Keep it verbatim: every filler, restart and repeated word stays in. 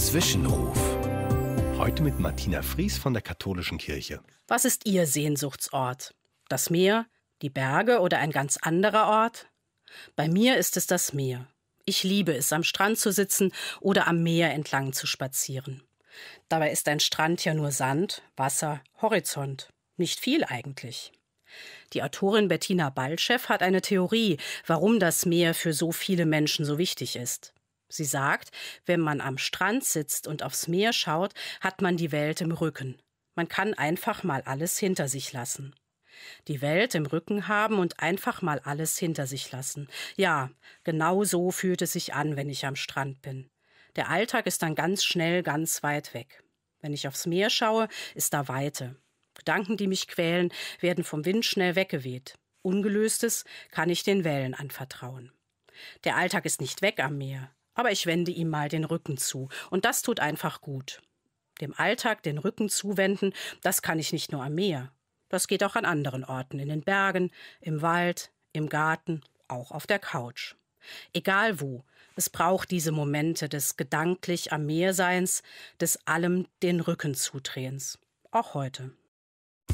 Zwischenruf. Heute mit Martina Fries von der Katholischen Kirche. Was ist Ihr Sehnsuchtsort? Das Meer, die Berge oder ein ganz anderer Ort? Bei mir ist es das Meer. Ich liebe es, am Strand zu sitzen oder am Meer entlang zu spazieren. Dabei ist ein Strand ja nur Sand, Wasser, Horizont. Nicht viel eigentlich. Die Autorin Bettina Baltschew hat eine Theorie, warum das Meer für so viele Menschen so wichtig ist. Sie sagt, wenn man am Strand sitzt und aufs Meer schaut, hat man die Welt im Rücken. Man kann einfach mal alles hinter sich lassen. Die Welt im Rücken haben und einfach mal alles hinter sich lassen. Ja, genau so fühlt es sich an, wenn ich am Strand bin. Der Alltag ist dann ganz schnell ganz weit weg. Wenn ich aufs Meer schaue, ist da Weite. Gedanken, die mich quälen, werden vom Wind schnell weggeweht. Ungelöstes kann ich den Wellen anvertrauen. Der Alltag ist nicht weg am Meer, aber ich wende ihm mal den Rücken zu. Und das tut einfach gut. Dem Alltag den Rücken zuwenden, das kann ich nicht nur am Meer. Das geht auch an anderen Orten, in den Bergen, im Wald, im Garten, auch auf der Couch. Egal wo, es braucht diese Momente des gedanklich am Meerseins, des allem den Rücken zudrehens. Auch heute.